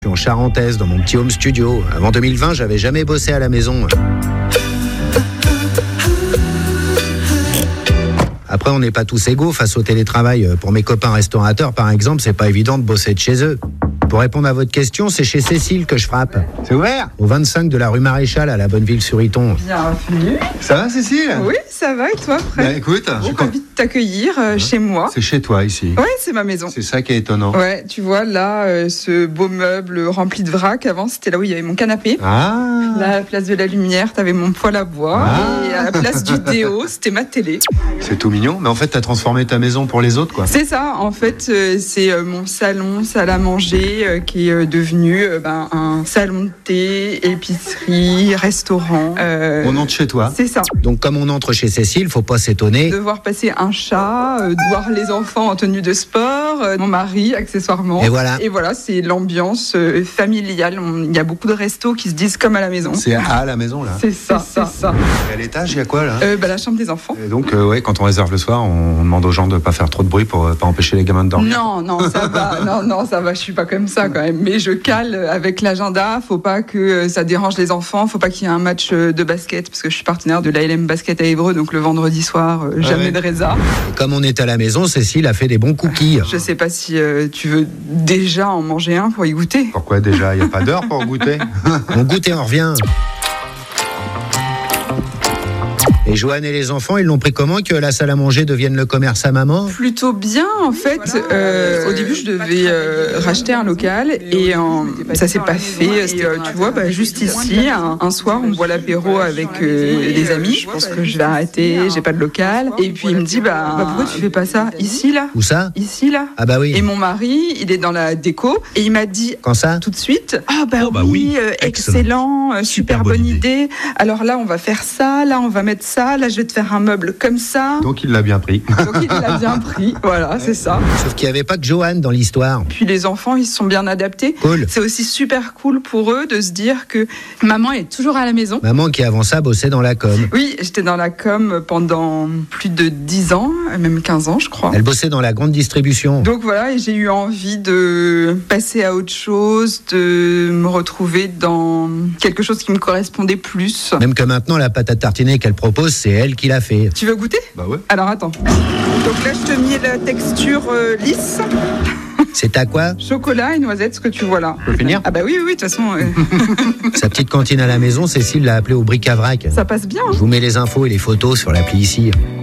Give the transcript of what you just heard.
en charentaise, dans mon petit home studio. Avant 2020, j'avais jamais bossé à la maison. Après, on n'est pas tous égaux face au télétravail. Pour mes copains restaurateurs, par exemple, c'est pas évident de bosser de chez eux. Pour répondre à votre question, c'est chez Cécile que je frappe. C'est ouvert? Au 25 de la rue Maréchal, à la Bonneville-sur-Iton. Bienvenue. Ça va, Cécile? Oui, ça va, et toi, Bah, prêt? écoute, J'ai envie de t'accueillir chez moi. c'est chez toi, ici. Ouais, c'est ma maison. C'est ça qui est étonnant. Ouais, tu vois, là, ce beau meuble rempli de vrac, avant, c'était là où il y avait mon canapé. Ah! Là, à la place de la lumière, t'avais mon poêle à bois. Ah. Et à la place du déo, c'était ma télé. C'est tout mignon, mais en fait, t'as transformé ta maison pour les autres, quoi. C'est ça, en fait, c'est mon salon, salle à manger, qui est devenu un salon de thé, épicerie, restaurant. On entre chez toi. C'est ça. Donc, comme on entre chez Cécile, faut pas s'étonner. De voir passer un chat, de voir les enfants en tenue de sport, mon mari accessoirement. Et voilà. Et voilà, c'est l'ambiance familiale. Il y a beaucoup de restos qui se disent comme à la maison. C'est à la maison, là. C'est ça, c'est ça. Et à l'étage, il y a quoi, là? La chambre des enfants. Et donc, ouais, quand on réserve le soir, on demande aux gens de pas faire trop de bruit pour pas empêcher les gamins de dormir. Non, ça va. Non, ça va. Je suis pas comme ça quand même. Mais je cale avec l'agenda. Faut pas que ça dérange les enfants. Faut pas qu'il y ait un match de basket parce que je suis partenaire de l'ALM Basket à Évreux. Donc le vendredi soir, jamais de résa. Et comme on est à la maison, Cécile a fait des bons cookies. Je sais pas si tu veux déjà en manger un pour y goûter. Pourquoi déjà? Il n'y a pas d'heure pour goûter? On goûte et on revient. Et Joanne et les enfants, ils l'ont pris comment que la salle à manger devienne le commerce à maman? Plutôt bien en fait. Au début, je devais racheter un local et ça s'est pas fait. Tu vois, juste ici, un soir, on boit l'apéro avec des amis. Je pense que je vais arrêter. J'ai pas de local. Et puis il me dit pourquoi tu fais pas ça ici là? Où ça? Ici là. Ah bah oui. Et mon mari, il est dans la déco et il m'a dit Quand ça? tout de suite, oui, excellent, super bonne idée. Alors là, on va faire ça, là, on va mettre ça, là, je vais te faire un meuble comme ça. Donc, il l'a bien pris. Donc il l'a bien pris, voilà, c'est ça. Sauf qu'il n'y avait pas que Joanne dans l'histoire. Puis les enfants, ils se sont bien adaptés. Cool. C'est aussi super cool pour eux de se dire que maman est toujours à la maison. Maman qui avant ça bossait dans la com. Oui, j'étais dans la com pendant plus de 10 ans, même 15 ans, je crois. Elle bossait dans la grande distribution. Donc voilà, et j'ai eu envie de passer à autre chose, de me retrouver dans quelque chose qui me correspondait plus. Même que maintenant, la pâte à tartiner qu'elle propose, c'est elle qui l'a fait. Tu veux goûter? Bah ouais. Alors attends. Donc là, je te mets la texture lisse. C'est à quoi? Chocolat et noisette, ce que tu vois là. Je peux finir? Ah bah oui, de toute façon, Sa petite cantine à la maison, Cécile l'a appelée au bric-à-vrac. ça passe bien. Je vous mets les infos et les photos sur l'appli ici.